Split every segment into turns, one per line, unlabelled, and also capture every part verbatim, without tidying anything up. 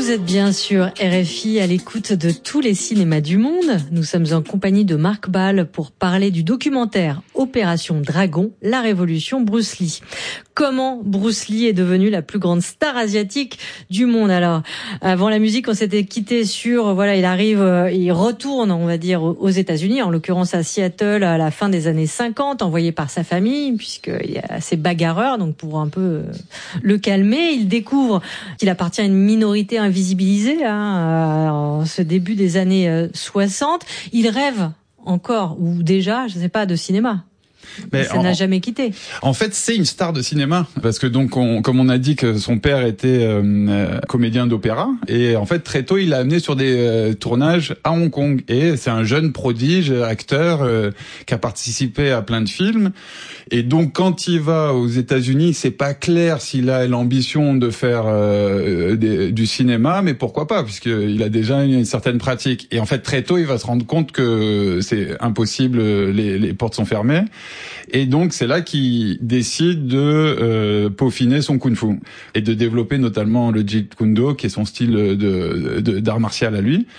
Vous êtes bien sûr R F I à l'écoute de tous les cinémas du monde. Nous sommes en compagnie de Marc Ball pour parler du documentaire Opération Dragon, la révolution Bruce Lee. Comment Bruce Lee est devenu la plus grande star asiatique du monde. Alors, avant la musique, on s'était quitté sur, voilà, il arrive, il retourne, on va dire, aux États-Unis, en l'occurrence à Seattle, à la fin des années cinquante, envoyé par sa famille, puisqu'il y a assez bagarreur, donc pour un peu le calmer, il découvre qu'il appartient à une minorité invisibilisée, hein, en ce début des années soixante. Il rêve encore, ou déjà, je ne sais pas, de cinéma. Mais ça en, n'a jamais quitté.
En fait, c'est une star de cinéma parce que donc, on, comme on a dit que son père était euh, comédien d'opéra et en fait très tôt il l'a amené sur des euh, tournages à Hong Kong et c'est un jeune prodige acteur euh, qui a participé à plein de films et donc quand il va aux États-Unis, c'est pas clair s'il a l'ambition de faire euh, des, du cinéma, mais pourquoi pas puisqu'il a déjà une, une certaine pratique et en fait très tôt il va se rendre compte que c'est impossible, les, les portes sont fermées. Et donc c'est là qu'il décide de euh, peaufiner son kung-fu et de développer notamment le jeet kune do qui est son style de, de d'art martial à lui.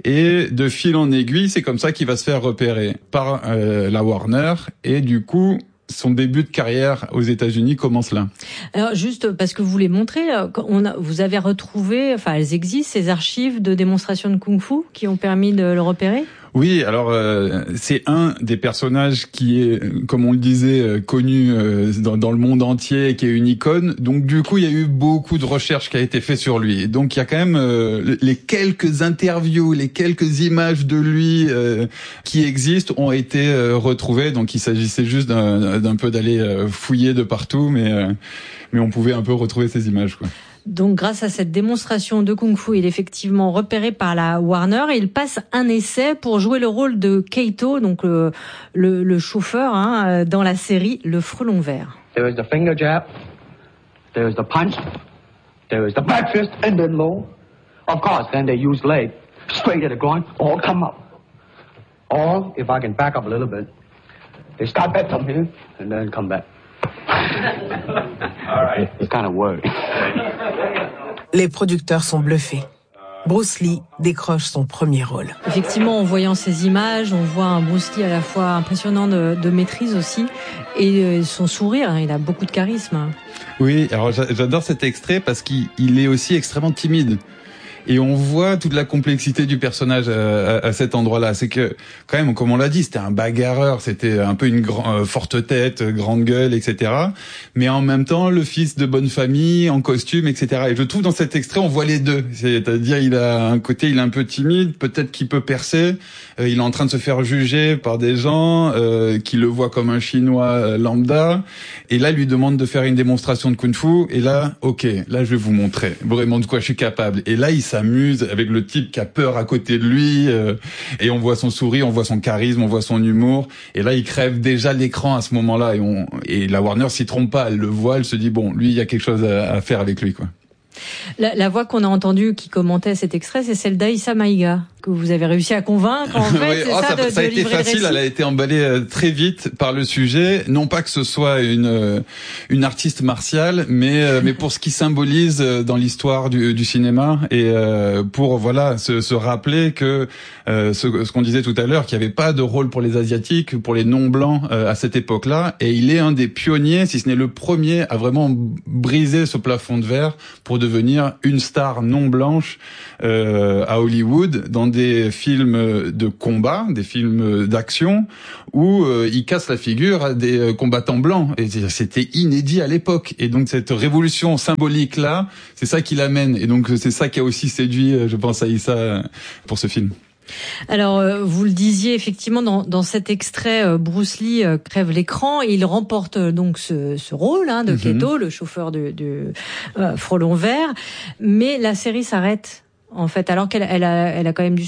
Et de fil en aiguille, c'est comme ça qu'il va se faire repérer par euh, la Warner et du coup son début de carrière aux États-Unis commence là.
Alors juste parce que vous les montrez, on a, vous avez retrouvé, enfin elles existent, ces archives de démonstrations de kung-fu qui ont permis de le repérer ?
Oui, alors euh, c'est un des personnages qui est, comme on le disait, euh, connu euh, dans, dans le monde entier, qui est une icône. Donc du coup, il y a eu beaucoup de recherches qui a été fait sur lui. Et donc il y a quand même euh, les quelques interviews, les quelques images de lui euh, qui existent ont été euh, retrouvées. Donc il s'agissait juste d'un, d'un peu d'aller euh, fouiller de partout, mais euh, mais on pouvait un peu retrouver ces images, quoi.
Donc, grâce à cette démonstration de kung-fu, il est effectivement repéré par la Warner et il passe un essai pour jouer le rôle de Kaito, donc le, le, le chauffeur, hein, dans la série Le Frelon Vert.
There is the finger jab, there is the punch, there is the back fist and then low. Of course, then they use leg, straight at the groin, all come up. Or, if I can back up a little bit, they start back from here and then come back. All right. It's kind of work.
Les producteurs sont bluffés. Bruce Lee décroche son premier rôle.
Effectivement, en voyant ces images, on voit un Bruce Lee à la fois impressionnant de, de maîtrise aussi, et son sourire, hein, il a beaucoup de charisme.
Oui, alors j'adore cet extrait parce qu'il il est aussi extrêmement timide. Et on voit toute la complexité du personnage à, à, à cet endroit-là. C'est que, quand même, comme on l'a dit, c'était un bagarreur, c'était un peu une grand, euh, forte tête, grande gueule, et cetera. Mais en même temps, le fils de bonne famille, en costume, et cetera. Et je trouve dans cet extrait, on voit les deux. C'est-à-dire, il a un côté, il est un peu timide, peut-être qu'il peut percer. Euh, il est en train de se faire juger par des gens euh, qui le voient comme un Chinois lambda. Et là, il lui demande de faire une démonstration de kung-fu. Et là, ok, là, je vais vous montrer vraiment de quoi je suis capable. Et là, il s'amuse avec le type qui a peur à côté de lui euh, et on voit son sourire, on voit son charisme, on voit son humour et là il crève déjà l'écran à ce moment-là et, on, et la Warner s'y trompe pas, elle le voit, elle se dit bon, lui il y a quelque chose à, à faire avec lui, quoi.
La, la voix qu'on a entendue qui commentait cet extrait, c'est celle d'Aïssa Maïga, que vous avez réussi à convaincre, en fait,
oui,
c'est
oh,
ça,
ça,
de,
ça a
de
été
livrer
facile,
le récit.
Elle a été emballée euh, très vite par le sujet, non pas que ce soit une euh, une artiste martiale, mais euh, mais pour ce qui symbolise euh, dans l'histoire du, du cinéma et euh, pour voilà se, se rappeler que euh, ce, ce qu'on disait tout à l'heure, qu'il n'y avait pas de rôle pour les asiatiques, pour les non blancs euh, à cette époque-là, et il est un des pionniers, si ce n'est le premier, à vraiment briser ce plafond de verre pour devenir une star non blanche euh, à Hollywood dans des films de combat, des films d'action où euh, il casse la figure à des euh, combattants blancs et c'était inédit à l'époque et donc cette révolution symbolique là, c'est ça qui l'amène et donc c'est ça qui a aussi séduit, je pense, Aïssa pour ce film.
Alors, euh, vous le disiez, effectivement, dans, dans cet extrait, euh, Bruce Lee euh, crève l'écran et il remporte euh, donc ce, ce rôle hein, de mm-hmm. Kaito, le chauffeur du, du euh, Frelon Vert. Mais la série s'arrête, en fait, alors qu'elle elle a, elle a quand même du succès, non ?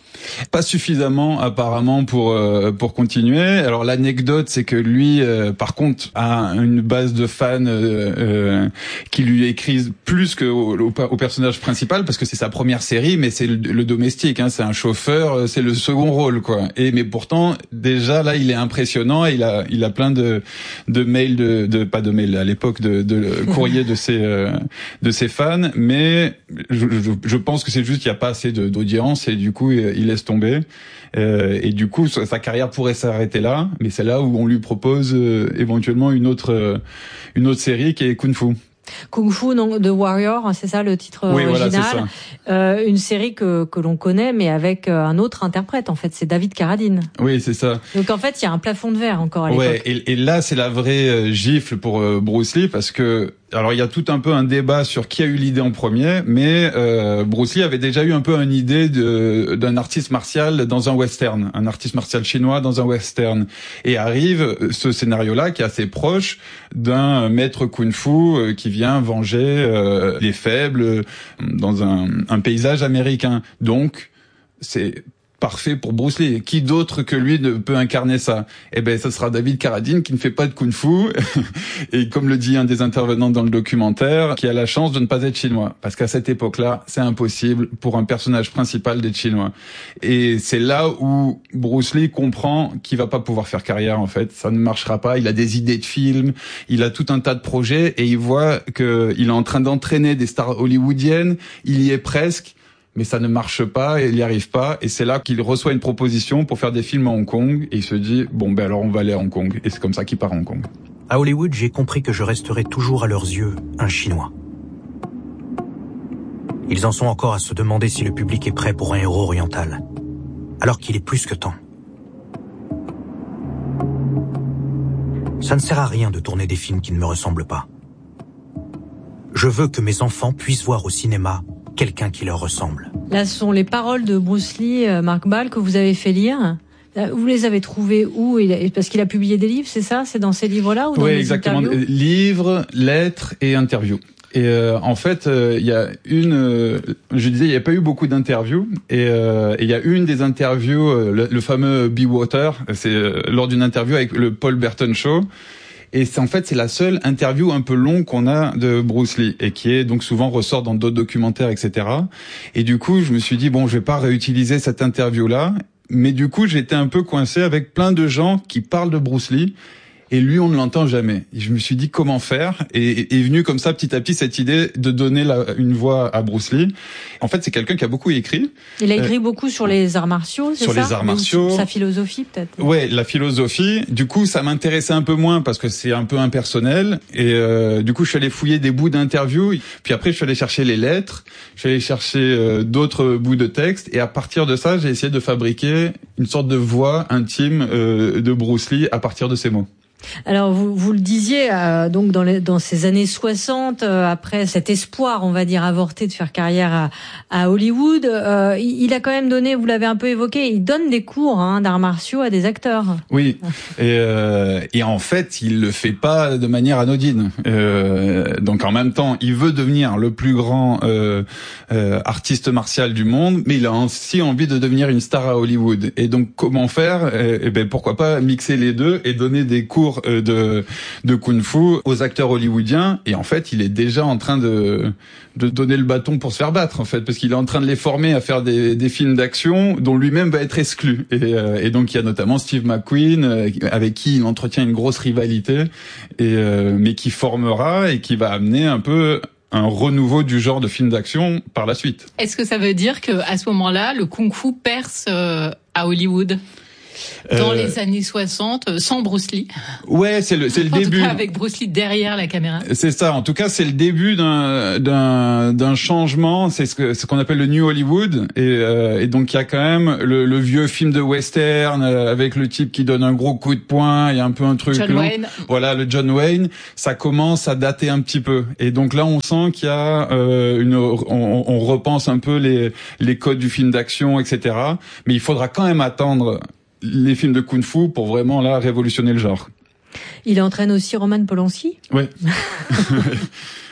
Pas suffisamment apparemment pour euh, pour continuer. Alors l'anecdote, c'est que lui, euh, par contre, a une base de fans euh, euh, qui lui écrivent plus que au, au, au personnage principal, parce que c'est sa première série, mais c'est le, le domestique, hein, c'est un chauffeur, c'est le second rôle, quoi. Et mais pourtant, déjà là, il est impressionnant. Et il a il a plein de de mails de, de pas de mails à l'époque de, de courriers de ses euh, de ses fans, mais je, je, je pense que c'est juste qu'il n'y a pas assez de, d'audience et du coup il laisse tomber. Euh, et du coup, sa carrière pourrait s'arrêter là, mais c'est là où on lui propose euh, éventuellement une autre euh, une autre série qui est Kung Fu.
Kung Fu non, de Warrior, c'est ça le titre
oui,
original.
Voilà, c'est ça.
Euh, une série que que l'on connaît, mais avec un autre interprète. En fait, c'est David Carradine.
Oui, c'est ça.
Donc en fait, il y a un plafond de verre encore à l'époque.
Ouais, et, et là, c'est la vraie euh, gifle pour euh, Bruce Lee, parce que alors il y a tout un peu un débat sur qui a eu l'idée en premier, mais euh, Bruce Lee avait déjà eu un peu une idée de d'un artiste martial dans un western, un artiste martial chinois dans un western, et arrive ce scénario-là qui est assez proche d'un maître kung-fu euh, qui vient venger euh, les faibles euh, dans un, un paysage américain. Donc c'est parfait pour Bruce Lee. Qui d'autre que lui ne peut incarner ça? Eh ben, ça sera David Carradine, qui ne fait pas de kung-fu et, comme le dit un des intervenants dans le documentaire, qui a la chance de ne pas être chinois, parce qu'à cette époque-là, c'est impossible pour un personnage principal d'être chinois. Et c'est là où Bruce Lee comprend qu'il va pas pouvoir faire carrière, en fait. Ça ne marchera pas. Il a des idées de films, il a tout un tas de projets, et il voit que il est en train d'entraîner des stars hollywoodiennes. Il y est presque, mais ça ne marche pas et il n'y arrive pas. Et c'est là qu'il reçoit une proposition pour faire des films à Hong Kong. Et il se dit, bon, ben alors on va aller à Hong Kong. Et c'est comme ça qu'il part à Hong Kong.
À Hollywood, j'ai compris que je resterai toujours à leurs yeux un Chinois. Ils en sont encore à se demander si le public est prêt pour un héros oriental, alors qu'il est plus que temps. Ça ne sert à rien de tourner des films qui ne me ressemblent pas. Je veux que mes enfants puissent voir au cinéma quelqu'un qui leur ressemble.
Là, ce sont les paroles de Bruce Lee, Marc Ball, que vous avez fait lire. Vous les avez trouvées où? Parce qu'il a publié des livres, c'est ça? C'est dans ces livres-là ou dans
oui,
des
exactement.
interviews?
Livres, lettres et interviews. Et euh, en fait, il euh, y a une, euh, je disais, il n'y a pas eu beaucoup d'interviews, et il euh, y a une des interviews, euh, le, le fameux Be Water, c'est euh, lors d'une interview avec le Paul Burton Show. Et c'est en fait c'est la seule interview un peu longue qu'on a de Bruce Lee, et qui est donc souvent ressort dans d'autres documentaires, et cetera. Et du coup, je me suis dit bon, je vais pas réutiliser cette interview là, mais du coup, j'étais un peu coincé avec plein de gens qui parlent de Bruce Lee. Et lui, on ne l'entend jamais. Et je me suis dit comment faire, et est venue comme ça petit à petit cette idée de donner la, une voix à Bruce Lee. En fait, c'est quelqu'un qui a beaucoup écrit.
Il a écrit euh, beaucoup sur les arts martiaux, c'est ça?
Sur les arts martiaux.
Sa philosophie, peut-être.
Ouais, la philosophie. Du coup, ça m'intéressait un peu moins parce que c'est un peu impersonnel. Et euh, du coup, je suis allé fouiller des bouts d'interviews. Puis après, je suis allé chercher les lettres. Je suis allé chercher euh, d'autres bouts de texte. Et à partir de ça, j'ai essayé de fabriquer une sorte de voix intime euh, de Bruce Lee à partir de ces mots.
Alors vous, vous le disiez, euh, donc dans, les, dans ces années soixante, euh, après cet espoir, on va dire avorté de faire carrière à, à Hollywood, euh, il, il a quand même donné, vous l'avez un peu évoqué, il donne des cours hein, d'arts martiaux à des acteurs.
Oui, et, euh, et en fait, il le fait pas de manière anodine. Euh, donc en même temps, il veut devenir le plus grand euh, euh, artiste martial du monde, mais il a aussi envie de devenir une star à Hollywood. Et donc comment faire? Eh ben pourquoi pas mixer les deux et donner des cours de de kung-fu aux acteurs hollywoodiens. Et en fait, il est déjà en train de de donner le bâton pour se faire battre, en fait, parce qu'il est en train de les former à faire des des films d'action dont lui-même va être exclu. Et, euh, et donc il y a notamment Steve McQueen euh, avec qui il entretient une grosse rivalité, et euh, mais qui formera et qui va amener un peu un renouveau du genre de film d'action par la suite.
Est-ce que ça veut dire que à ce moment-là, le kung-fu perce euh, à Hollywood? Dans euh, les années soixante, sans Bruce Lee.
Ouais, c'est le, c'est le
en
début.
En tout cas, avec Bruce Lee derrière la caméra.
C'est ça. En tout cas, c'est le début d'un, d'un, d'un changement. C'est ce que, ce qu'on appelle le New Hollywood. Et, euh, et donc, il y a quand même le, le vieux film de western euh, avec le type qui donne un gros coup de poing. Il y a un peu un truc.
John
long.
Wayne.
Voilà, le John Wayne. Ça commence à dater un petit peu. Et donc là, on sent qu'il y a euh, une, on, on repense un peu les, les codes du film d'action, et cetera. Mais il faudra quand même attendre les films de kung-fu pour vraiment là révolutionner le genre.
Il entraîne aussi Roman Polanski.
Oui.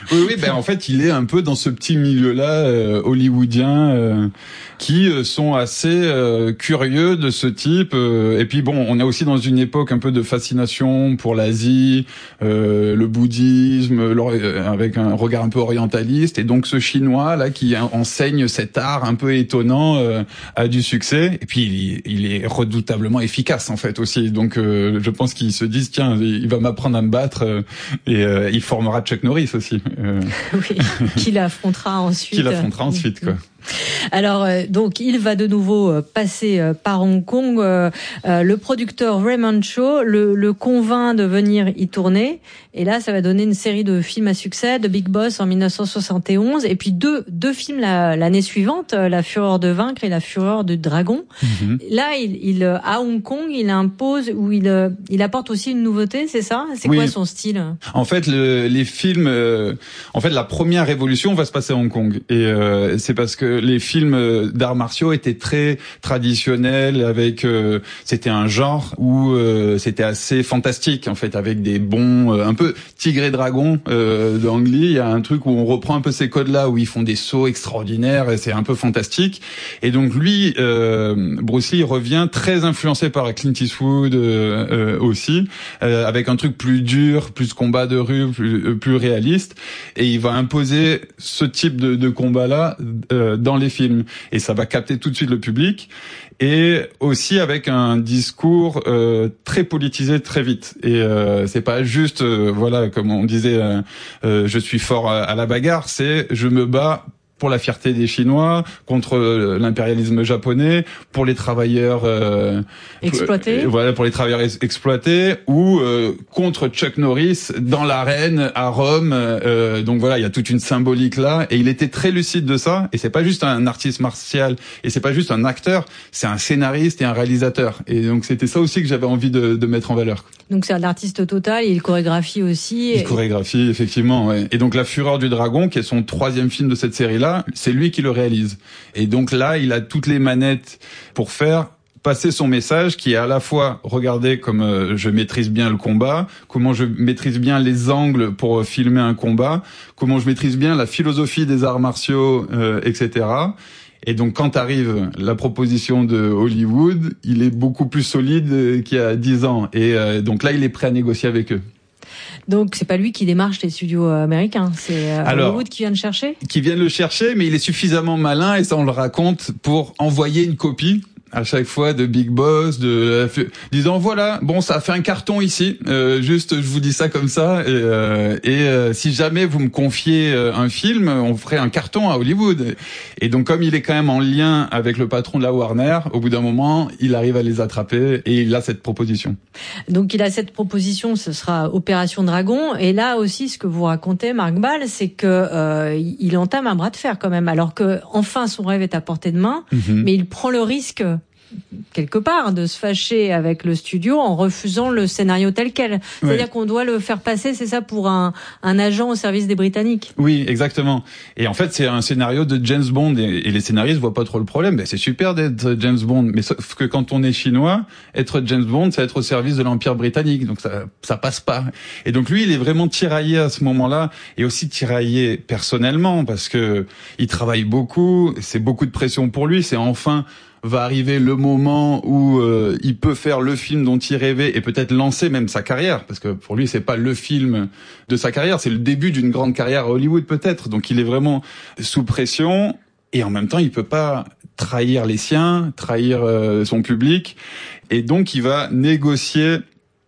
Oui, oui, ben en fait, il est un peu dans ce petit milieu-là euh, hollywoodien euh, qui euh, sont assez euh, curieux de ce type. Euh, et puis bon, on est aussi dans une époque un peu de fascination pour l'Asie, euh, le bouddhisme, avec un regard un peu orientaliste. Et donc ce Chinois là qui enseigne cet art un peu étonnant euh, a du succès. Et puis il, il est redoutablement efficace en fait aussi. Donc euh, je pense qu'ils se disent tiens, il va m'apprendre à me battre euh, et euh, il formera Chuck Norris aussi. Euh...
Oui, qu'il affrontera ensuite.
Qu'il affrontera ensuite, quoi.
Alors, euh, donc, il va de nouveau euh, passer euh, par Hong Kong. Euh, euh, le producteur Raymond Chow le, le convainc de venir y tourner. Et là, ça va donner une série de films à succès, The Big Boss en dix-neuf cent soixante et onze, et puis deux, deux films la, l'année suivante, La Fureur de vaincre et La Fureur du dragon. Mm-hmm. Là, il, il, à Hong Kong, il impose, ou il, il apporte aussi une nouveauté, c'est ça? C'est oui. Quoi son style?
En fait, le, les films, euh, en fait, la première révolution va se passer à Hong Kong. Et euh, c'est parce que les films d'arts martiaux étaient très traditionnels, avec euh, c'était un genre où euh, c'était assez fantastique en fait, avec des bons euh, un peu Tigre et Dragon euh, d'Ang Lee. Il y a un truc où on reprend un peu ces codes-là, où ils font des sauts extraordinaires et c'est un peu fantastique. Et donc lui, euh, Bruce Lee revient très influencé par Clint Eastwood euh, euh, aussi, euh, avec un truc plus dur, plus combat de rue, plus, euh, plus réaliste. Et il va imposer ce type de, de combat-là euh, dans les films, et ça va capter tout de suite le public, et aussi avec un discours euh, très politisé très vite. Et euh, c'est pas juste euh, voilà, comme on disait euh, euh, je suis fort à, à la bagarre, c'est je me bats pour la fierté des Chinois, contre l'impérialisme japonais, pour les travailleurs euh,
exploités.
Euh, voilà, pour les travailleurs ex- exploités, ou euh, contre Chuck Norris dans l'arène à Rome. Euh, donc voilà, il y a toute une symbolique là, et il était très lucide de ça. Et c'est pas juste un artiste martial, et c'est pas juste un acteur, c'est un scénariste et un réalisateur. Et donc c'était ça aussi que j'avais envie de, de mettre en valeur.
Donc c'est un artiste total, il chorégraphie aussi.
Il chorégraphie effectivement. Ouais. Et donc La Fureur du dragon, qui est son troisième film de cette série-là, c'est lui qui le réalise. Et donc là, il a toutes les manettes pour faire passer son message, qui est à la fois, regardez comme euh, je maîtrise bien le combat, comment je maîtrise bien les angles pour euh, filmer un combat, comment je maîtrise bien la philosophie des arts martiaux, euh, et cetera. Et donc quand arrive la proposition de Hollywood, il est beaucoup plus solide qu'il y a dix ans. Et euh, donc là, il est prêt à négocier avec eux.
Donc c'est pas lui qui démarche les studios américains, c'est Alors, Hollywood qui vient le chercher.
Qui vient le chercher, mais il est suffisamment malin, et ça on le raconte, pour envoyer une copie à chaque fois de Big Boss, de disant voilà, bon, ça a fait un carton ici, euh, juste je vous dis ça comme ça, et, euh, et euh, si jamais vous me confiez un film, on ferait un carton à Hollywood. Et donc comme il est quand même en lien avec le patron de la Warner, au bout d'un moment, il arrive à les attraper, et il a cette proposition.
Donc il a cette proposition, ce sera Opération Dragon. Et là aussi, ce que vous racontez, Marc Ball, c'est que euh, il entame un bras de fer quand même, alors que enfin son rêve est à portée de main, mm-hmm. mais il prend le risque quelque part de se fâcher avec le studio en refusant le scénario tel quel. C'est-à-dire ouais. qu'on doit le faire passer, c'est ça, pour un, un agent au service des Britanniques.
Oui, exactement. Et en fait, c'est un scénario de James Bond, et, et les scénaristes voient pas trop le problème. Ben, c'est super d'être James Bond, mais sauf que quand on est chinois, être James Bond, c'est être au service de l'Empire britannique, donc ça, ça passe pas. Et donc lui, il est vraiment tiraillé à ce moment-là, et aussi tiraillé personnellement, parce que il travaille beaucoup, c'est beaucoup de pression pour lui, c'est enfin va arriver le moment où euh, il peut faire le film dont il rêvait, et peut-être lancer même sa carrière, parce que pour lui c'est pas le film de sa carrière, c'est le début d'une grande carrière à Hollywood peut-être. Donc il est vraiment sous pression, et en même temps il peut pas trahir les siens, trahir euh, son public, et donc il va négocier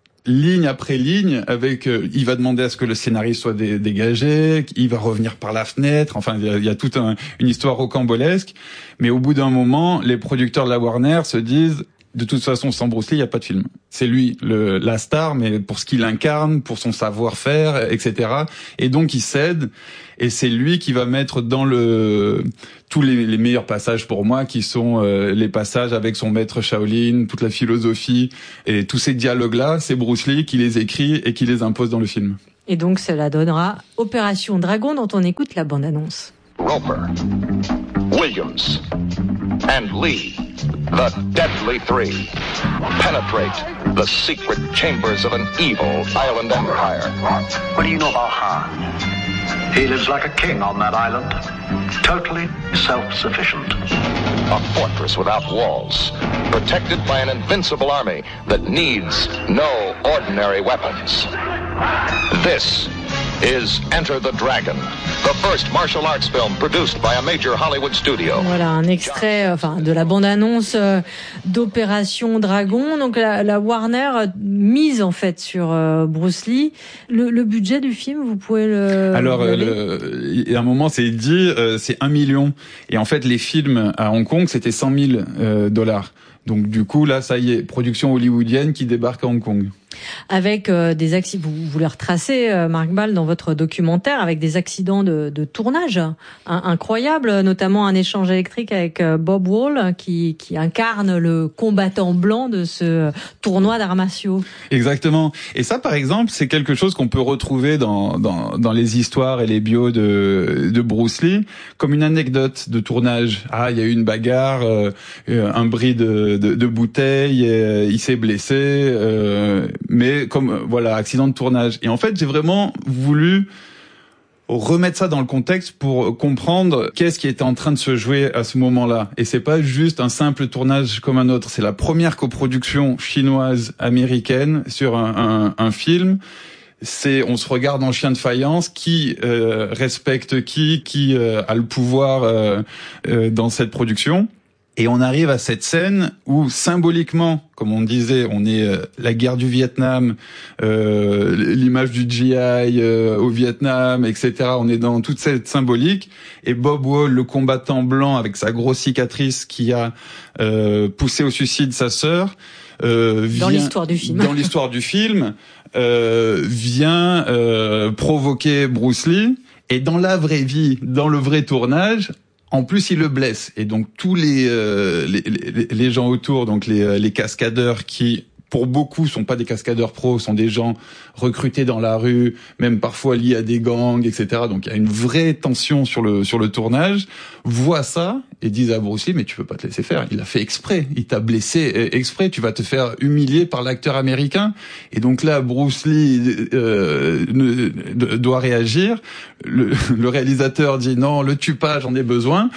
ligne après ligne avec euh, il va demander à ce que le scénariste soit dé- dégagé, il va revenir par la fenêtre, enfin il y a, il y a toute un, une histoire rocambolesque, mais au bout d'un moment, les producteurs de la Warner se disent de toute façon, sans Bruce Lee, il n'y a pas de film. C'est lui, le, la star, mais pour ce qu'il incarne, pour son savoir-faire, et cetera. Et donc, il cède, et c'est lui qui va mettre dans le tous les, les meilleurs passages pour moi, qui sont euh, les passages avec son maître Shaolin, toute la philosophie, et tous ces dialogues-là, c'est Bruce Lee qui les écrit et qui les impose dans le film.
Et donc, cela donnera Opération Dragon, dont on écoute la bande-annonce.
Roper, Williams, and Lee, the Deadly Three, penetrate the secret chambers of an evil island empire.
What do you know about Han?
He lives like a king on that island, totally self-sufficient. A fortress without walls, protected by an invincible army that needs no ordinary weapons. This is Enter the Dragon, the first martial arts film produced by a major Hollywood studio.
Voilà un extrait, enfin, de la bande-annonce euh, d'Opération Dragon. Donc la, la Warner mise en fait sur euh, Bruce Lee. Le, le budget du film, vous pouvez le.
Alors, euh, le, à un moment, c'est dit, euh, c'est un million. Et en fait, les films à Hong Kong, c'était cent mille euh, dollars. Donc du coup, là, ça y est, production hollywoodienne qui débarque à Hong Kong.
Avec euh, des accidents, vous, vous les retracez, euh, Marc Ball, dans votre documentaire, avec des accidents de, de tournage un, incroyables, notamment un échange électrique avec euh, Bob Wall, qui, qui incarne le combattant blanc de ce tournoi d'arts martiaux.
Exactement. Et ça, par exemple, c'est quelque chose qu'on peut retrouver dans, dans, dans les histoires et les bios de, de Bruce Lee, comme une anecdote de tournage. Ah, il y a eu une bagarre, euh, un bris de, de, de bouteille, euh, il s'est blessé. Euh, mais comme voilà, accident de tournage. Et en fait, j'ai vraiment voulu remettre ça dans le contexte pour comprendre qu'est-ce qui était en train de se jouer à ce moment-là. Et c'est pas juste un simple tournage comme un autre. C'est la première coproduction chinoise américaine sur un, un, un film. C'est, on se regarde en chien de faïence, qui euh, respecte qui, qui euh, a le pouvoir euh, euh, dans cette production. Et on arrive à cette scène où, symboliquement, comme on disait, on est euh, la guerre du Vietnam, euh, l'image du G I euh, au Vietnam, et cetera. On est dans toute cette symbolique. Et Bob Wall, le combattant blanc avec sa grosse cicatrice qui a euh, poussé au suicide sa sœur, euh, vient,
dans l'histoire du film.
Dans l'histoire du film, euh, vient euh, provoquer Bruce Lee. Et dans la vraie vie, dans le vrai tournage, en plus, il le blesse. Et donc, tous les, euh, les, les, les gens autour, donc les, les cascadeurs qui, pour beaucoup, sont pas des cascadeurs pros, sont des gens recrutés dans la rue, même parfois liés à des gangs, et cetera. Donc, il y a une vraie tension sur le, sur le tournage, voient ça et disent à Bruce Lee, mais tu peux pas te laisser faire. Il a fait exprès. Il t'a blessé exprès. Tu vas te faire humilier par l'acteur américain. Et donc là, Bruce Lee euh, ne, de, doit réagir. Le, le réalisateur dit non, le tue pas, j'en ai besoin.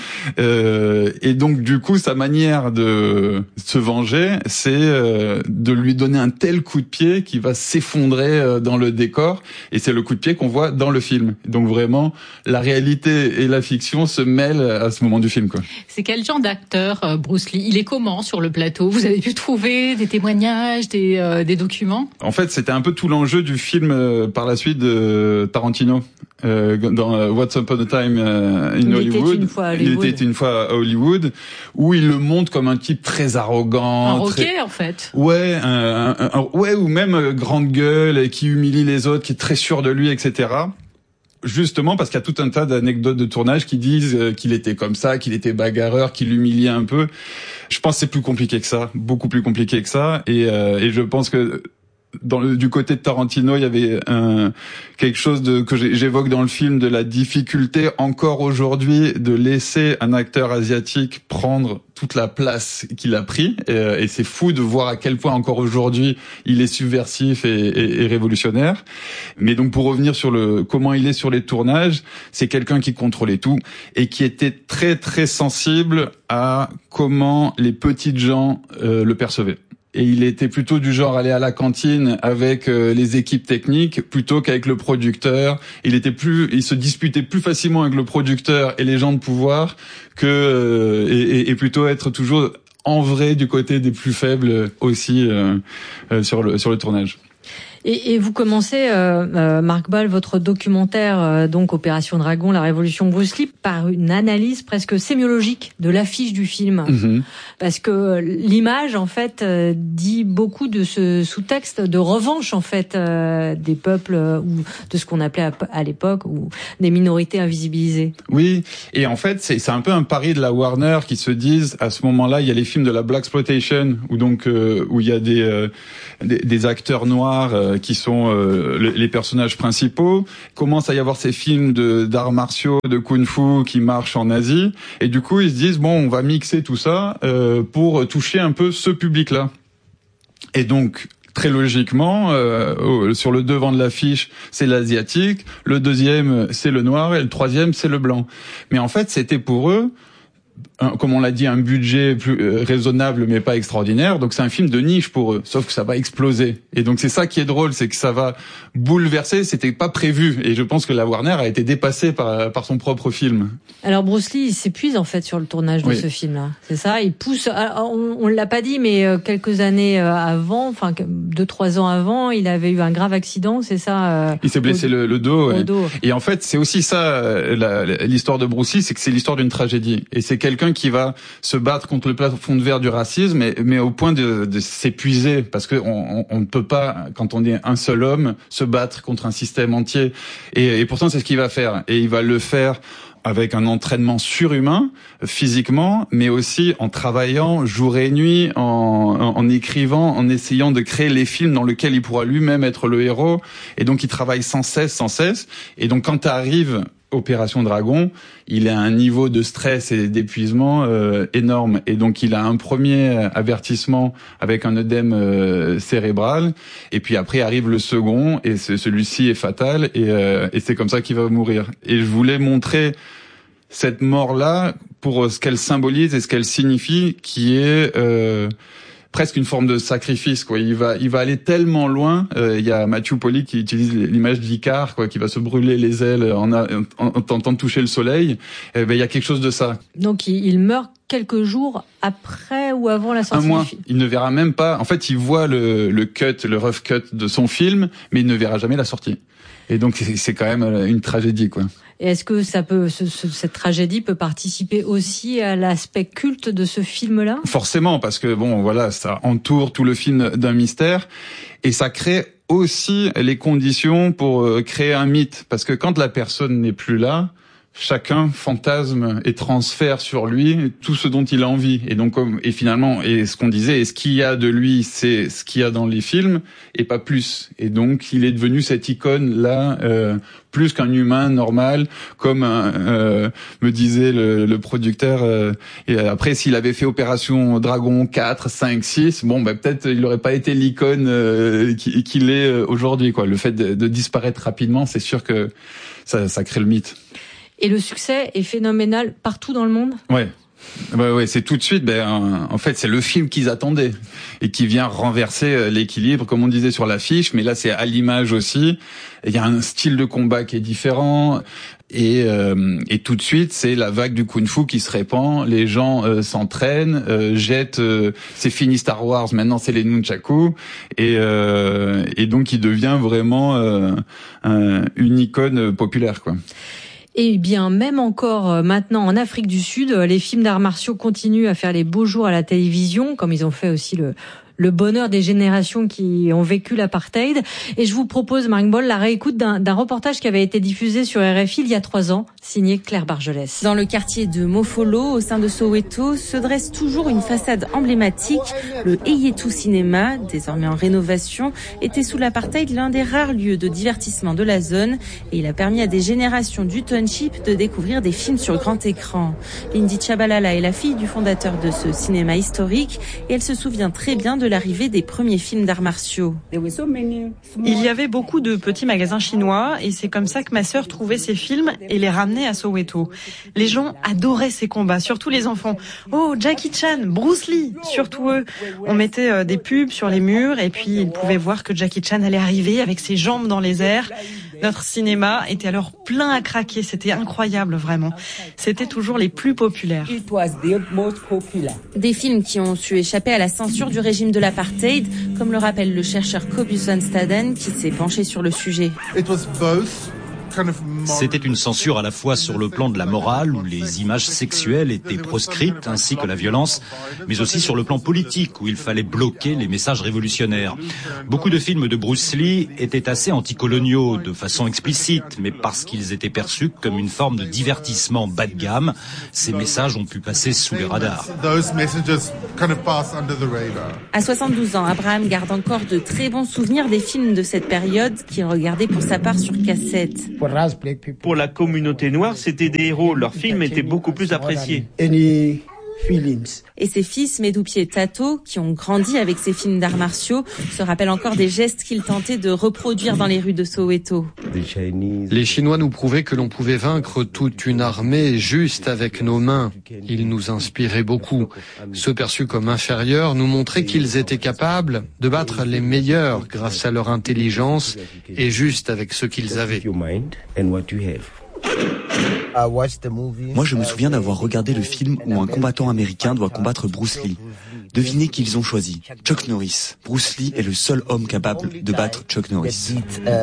Euh, et donc du coup, sa manière de se venger, c'est euh, de lui donner un tel coup de pied qui va s'effondrer euh, dans le décor. Et c'est le coup de pied qu'on voit dans le film. Donc vraiment, la réalité et la fiction se mêlent à ce moment du film, quoi.
C'est quel genre d'acteur, euh, Bruce Lee? Il est comment sur le plateau? Vous avez pu trouver des témoignages, des, euh, des documents?
En fait, c'était un peu tout l'enjeu du film euh, par la suite de Tarantino. Euh, dans euh, Once Upon a Time euh, in
il
Hollywood.
Était une fois à Hollywood.
Il était une fois à Hollywood, où il le montre comme un type très arrogant.
Un roquet,
très...
en fait.
Ouais, un, un, un, ouais, ou même euh, grande gueule, et qui humilie les autres, qui est très sûr de lui, et cetera. Justement parce qu'il y a tout un tas d'anecdotes de tournage qui disent qu'il était comme ça, qu'il était bagarreur, qu'il humiliait un peu. Je pense que c'est plus compliqué que ça, beaucoup plus compliqué que ça, et, euh, et je pense que dans le, du côté de Tarantino, il y avait un, quelque chose de, que j'évoque dans le film, de la difficulté encore aujourd'hui de laisser un acteur asiatique prendre toute la place qu'il a pris. Et, et c'est fou de voir à quel point encore aujourd'hui il est subversif et, et, et révolutionnaire. Mais donc pour revenir sur le comment il est sur les tournages, c'est quelqu'un qui contrôlait tout et qui était très très sensible à comment les petites gens euh, le percevaient. Et il était plutôt du genre aller à la cantine avec euh, les équipes techniques plutôt qu'avec le producteur. Il était plus, il se disputait plus facilement avec le producteur et les gens de pouvoir que euh, et, et plutôt être toujours en vrai du côté des plus faibles aussi euh, euh, sur le sur le tournage.
Et, et vous commencez, euh, euh, Marc Ball, votre documentaire, euh, donc Opération Dragon, la révolution Bruce Lee, par une analyse presque sémiologique de l'affiche du film. Mm-hmm. Parce que l'image, en fait, euh, dit beaucoup de ce sous-texte de revanche, en fait, euh, des peuples, euh, ou de ce qu'on appelait à, à l'époque, ou des minorités invisibilisées.
Oui, et en fait, c'est, c'est un peu un pari de la Warner qui se disent, à ce moment-là, il y a les films de la Blaxploitation, où donc, euh, où il y a des, euh, des, des acteurs noirs, euh, qui sont euh, le, les personnages principaux. Commence à y avoir ces films de d'arts martiaux, de kung-fu qui marchent en Asie, et du coup ils se disent bon, on va mixer tout ça euh, pour toucher un peu ce public-là. Et donc très logiquement, euh, sur le devant de l'affiche, c'est l'asiatique, le deuxième, c'est le noir, et le troisième, c'est le blanc. Mais en fait, c'était pour eux, un, comme on l'a dit, un budget plus euh, raisonnable, mais pas extraordinaire. Donc c'est un film de niche pour eux, sauf que ça va exploser. Et donc c'est ça qui est drôle, c'est que ça va bouleverser. C'était pas prévu, et je pense que la Warner a été dépassée par par son propre film.
Alors Bruce Lee, il s'épuise en fait sur le tournage de oui. ce film-là, c'est ça. Il pousse. Alors, on, on l'a pas dit, mais quelques années avant, enfin deux trois ans avant, il avait eu un grave accident, c'est ça.
Il s'est blessé au, le, le dos. Ouais.
dos.
Et en fait, c'est aussi ça la, l'histoire de Bruce Lee, c'est que c'est l'histoire d'une tragédie. Et c'est quelqu'un qui va se battre contre le plafond de verre du racisme, mais, mais au point de, de s'épuiser, parce que on, on ne peut pas, quand on est un seul homme, se battre contre un système entier. Et, et pourtant, c'est ce qu'il va faire. Et il va le faire avec un entraînement surhumain, physiquement, mais aussi en travaillant jour et nuit, en, en, en écrivant, en essayant de créer les films dans lesquels il pourra lui-même être le héros. Et donc, il travaille sans cesse, sans cesse. Et donc, quand arrive Opération Dragon, il a un niveau de stress et d'épuisement euh, énorme, et donc il a un premier avertissement avec un œdème euh, cérébral, et puis après arrive le second, et c'est, celui-ci est fatal, et, euh, et c'est comme ça qu'il va mourir. Et je voulais montrer cette mort-là pour ce qu'elle symbolise et ce qu'elle signifie, qui est euh, presque une forme de sacrifice, quoi. Il va, il va aller tellement loin. Euh, il y a Matthew Polly qui utilise l'image d'Icare, quoi, qui va se brûler les ailes en, en, en tentant de toucher le soleil. Eh ben, il y a quelque chose de ça.
Donc, il, il meurt quelques jours après ou avant la sortie
Un mois.
du film.
Il ne verra même pas. En fait, il voit le, le cut, le rough cut de son film, mais il ne verra jamais la sortie. Et donc, c'est, c'est quand même une tragédie, quoi.
Et est-ce que ça peut, ce, ce, cette tragédie peut participer aussi à l'aspect culte de ce film-là ?
Forcément, parce que bon, voilà, ça entoure tout le film d'un mystère, et ça crée aussi les conditions pour créer un mythe, parce que quand la personne n'est plus là, chacun fantasme et transfère sur lui tout ce dont il a envie. Et donc, et finalement, et ce qu'on disait, et ce qu'il y a de lui, c'est ce qu'il y a dans les films, et pas plus. Et donc, il est devenu cette icône-là, euh, plus qu'un humain normal, comme un, euh, me disait le, le producteur. Euh, et après, s'il avait fait Opération Dragon quatre, cinq, six, bon, ben peut-être il n'aurait pas été l'icône euh, qu'il est aujourd'hui, quoi. Le fait de, de disparaître rapidement, c'est sûr que ça, ça crée le mythe.
Et le succès est phénoménal partout dans le monde ?
Ouais. Ouais, ouais, c'est tout de suite, ben, en fait, c'est le film qu'ils attendaient et qui vient renverser l'équilibre, comme on disait sur l'affiche, mais là, c'est à l'image aussi. Il y a un style de combat qui est différent, et, euh, et tout de suite, c'est la vague du kung-fu qui se répand. Les gens euh, s'entraînent, euh, jettent. Euh, c'est fini Star Wars, maintenant c'est les nunchaku, et, euh, et donc il devient vraiment euh, un, une icône populaire, quoi.
Et bien, même encore maintenant en Afrique du Sud, les films d'arts martiaux continuent à faire les beaux jours à la télévision, comme ils ont fait aussi le le bonheur des générations qui ont vécu l'apartheid. Et je vous propose, Marc Boll, la réécoute d'un, d'un reportage qui avait été diffusé sur R F I il y a trois ans, signé Claire Bargelès.
Dans le quartier de Mofolo, au sein de Soweto, se dresse toujours une façade emblématique. Le Eyetu Cinéma, désormais en rénovation, était sous l'apartheid l'un des rares lieux de divertissement de la zone. Et il a permis à des générations du township de découvrir des films sur grand écran. Lindy Chabalala est la fille du fondateur de ce cinéma historique et elle se souvient très bien de l'arrivée des premiers films d'arts martiaux.
Il y avait beaucoup de petits magasins chinois et c'est comme ça que ma sœur trouvait ces films et les ramenait à Soweto. Les gens adoraient ces combats, surtout les enfants. Oh, Jackie Chan, Bruce Lee, surtout eux. On mettait des pubs sur les murs et puis ils pouvaient voir que Jackie Chan allait arriver avec ses jambes dans les airs. Notre cinéma était alors plein à craquer, c'était incroyable vraiment. C'était toujours les plus populaires.
Des films qui ont su échapper à la censure du régime de l'apartheid, comme le rappelle le chercheur Kobusson Staden qui s'est penché sur le sujet.
C'était une censure à la fois sur le plan de la morale, où les images sexuelles étaient proscrites, ainsi que la violence, mais aussi sur le plan politique, où il fallait bloquer les messages révolutionnaires. Beaucoup de films de Bruce Lee étaient assez anticoloniaux, de façon explicite, mais parce qu'ils étaient perçus comme une forme de divertissement bas de gamme, ces messages ont pu passer sous les radars.
À soixante-douze ans, Abraham garde encore de très bons souvenirs des films de cette période, qu'il regardait pour sa part sur cassette.
Pour la communauté noire, c'était des héros. Leurs films étaient beaucoup plus appréciés.
Et ses fils, Medupi et Tato, qui ont grandi avec ces films d'arts martiaux, se rappellent encore des gestes qu'il tentait de reproduire dans les rues de Soweto.
Les Chinois nous prouvaient que l'on pouvait vaincre toute une armée juste avec nos mains. Ils nous inspiraient beaucoup. Ceux perçus comme inférieurs nous montraient qu'ils étaient capables de battre les meilleurs grâce à leur intelligence et juste avec ce qu'ils avaient.
Moi, je me souviens d'avoir regardé le film où un combattant américain doit combattre Bruce Lee. Devinez qui ils ont choisi. Chuck Norris. Bruce Lee est le seul homme capable de battre Chuck Norris.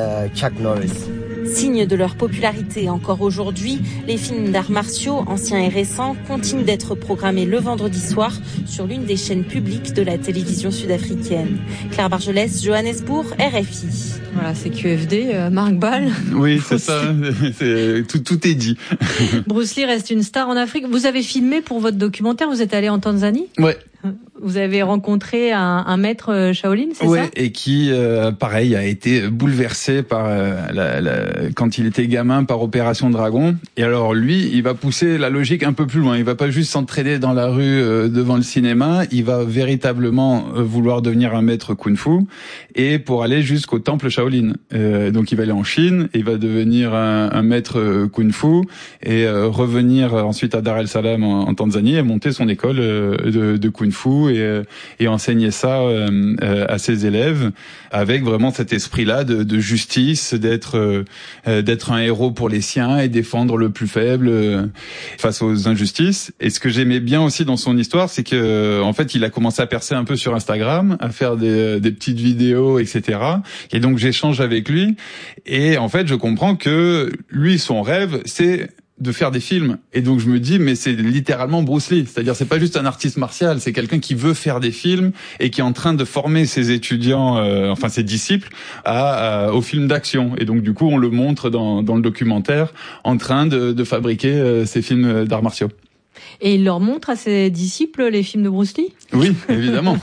Signe de leur popularité encore aujourd'hui, les films d'arts martiaux, anciens et récents, continuent d'être programmés le vendredi soir sur l'une des chaînes publiques de la télévision sud-africaine. Claire Bargelès, Johannesburg, R F I.
Voilà, c'est Q F D, euh, Marc Ball.
Oui, c'est ça, c'est, tout, tout est dit.
Bruce Lee reste une star en Afrique. Vous avez filmé pour votre documentaire, vous êtes allé en Tanzanie ?
Ouais.
Vous avez rencontré un, un maître Shaolin, c'est
ouais,
ça ?
Et qui, euh, pareil, a été bouleversé par euh, la, la, quand il était gamin par Opération Dragon. Et alors lui, il va pousser la logique un peu plus loin. Il va pas juste s'entraîner dans la rue euh, devant le cinéma. Il va véritablement euh, vouloir devenir un maître kung-fu et pour aller jusqu'au temple Shaolin. Euh, donc il va aller en Chine, il va devenir un, un maître kung-fu et euh, revenir ensuite à Dar es Salaam en, en Tanzanie et monter son école euh, de, de kung-fu. Et, et enseigner ça euh, à ses élèves avec vraiment cet esprit-là de, de justice, d'être euh, d'être un héros pour les siens et défendre le plus faible euh, face aux injustices. Et ce que j'aimais bien aussi dans son histoire, c'est que en fait, il a commencé à percer un peu sur Instagram, à faire des, des petites vidéos, et cetera. Et donc j'échange avec lui et en fait, je comprends que lui, son rêve, c'est de faire des films. Et donc je me dis, mais c'est littéralement Bruce Lee. C'est-à-dire, c'est pas juste un artiste martial, c'est quelqu'un qui veut faire des films et qui est en train de former ses étudiants, euh, enfin ses disciples, à, à, au film d'action. Et donc du coup, on le montre dans, dans le documentaire, en train de, de fabriquer euh, ces films d'arts martiaux.
Et il leur montre à ses disciples les films de Bruce Lee ?
Oui, évidemment.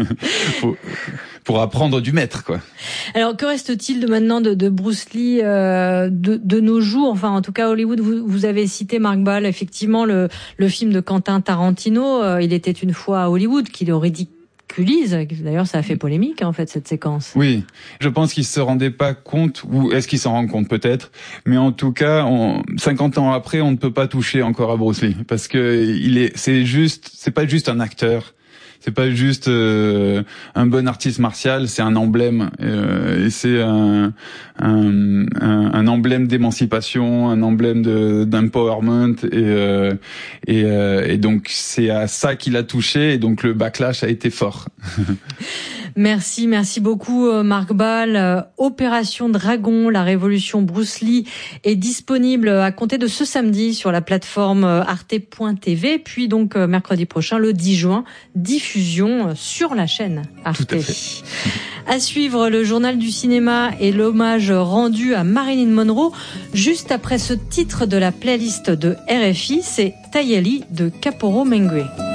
Faut, pour apprendre du maître, quoi.
Alors, que reste-t-il de maintenant de, de Bruce Lee euh, de, de nos jours ? Enfin, en tout cas, Hollywood, vous, vous avez cité, Marc Ball, effectivement, le, le film de Quentin Tarantino, euh, Il était une fois à Hollywood, qui le ridiculise. D'ailleurs, ça a fait polémique, en fait, cette séquence.
Oui, je pense qu'il se rendait pas compte, ou est-ce qu'il s'en rend compte peut-être, mais en tout cas, on, cinquante ans après, on ne peut pas toucher encore à Bruce Lee, parce que il est, c'est juste, c'est pas juste un acteur. C'est pas juste euh, un bon artiste martial, c'est un emblème. Euh, et c'est un, un, un, un emblème d'émancipation, un emblème de, d'empowerment. Et, euh, et, euh, et donc, c'est à ça qu'il a touché. Et donc, le backlash a été fort.
Merci, merci beaucoup Marc Ball. Opération Dragon, la révolution Bruce Lee est disponible à compter de ce samedi sur la plateforme arte point t v, puis donc mercredi prochain, le dix juin, diffusion sur la chaîne Arte.
Tout à fait.
À suivre, le journal du cinéma et l'hommage rendu à Marilyn Monroe. Juste après ce titre de la playlist de R F I, c'est Tayeli de Kaporo Mengwe.